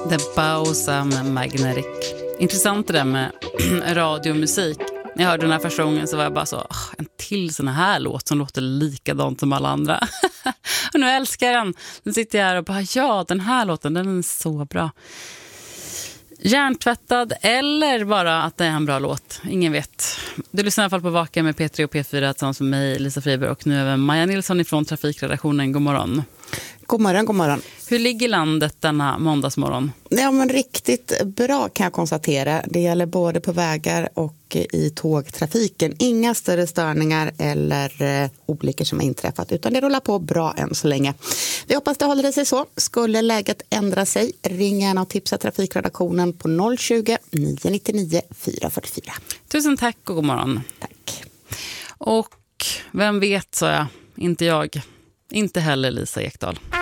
The Bausa med Magnetic. Intressant det där med radiomusik. När jag hörde den här första gången så var jag bara så, en till sån här låt som låter likadant som alla andra. Och nu älskar jag den. Nu sitter jag här och bara, ja, den här låten, den är så bra. Hjärntvättad eller bara att det är en bra låt. Ingen vet. Du lyssnar i alla fall på Vaka med P3 och P4 tillsammans med mig, Lisa Friberg, och nu även Maja Nilsson ifrån Trafikredaktionen. God morgon. God morgon, god morgon. Hur ligger landet denna måndagsmorgon? Ja, men riktigt bra kan jag konstatera. Det gäller både på vägar och i tågtrafiken. Inga större störningar eller olyckor som har inträffat, utan det rullar på bra än så länge. Vi hoppas det håller sig så. Skulle läget ändra sig, ring gärna och tipsa Trafikredaktionen på 020-999 444. Tusen tack och god morgon. Tack. Och vem vet, sa jag. Inte jag. Inte heller Lisa Ekdahl.